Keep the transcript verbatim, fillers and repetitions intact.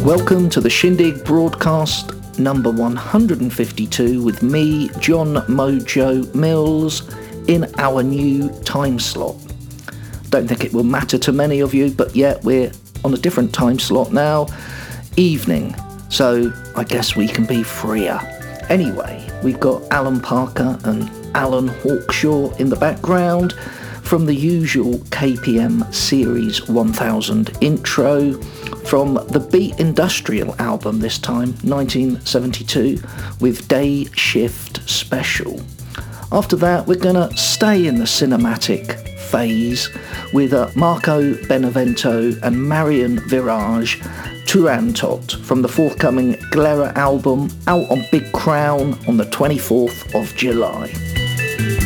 Welcome to the Shindig broadcast number one hundred fifty-two with me, John Mojo Mills, in our new time slot. Don't think it will matter to many of you, but yeah, we're on a different time slot now, evening, so I guess we can be freer. Anyway, we've got Alan Parker and Alan Hawkshaw in the background from the usual K P M Series one thousand intro from the Beat Industrial album this time, nineteen seventy-two, with Day Shift Special. After that, we're going to stay in the cinematic phase with uh, Marco Benevento and Marion Virage, Turantot, from the forthcoming Glera album, out on Big Crown on the twenty-fourth of July.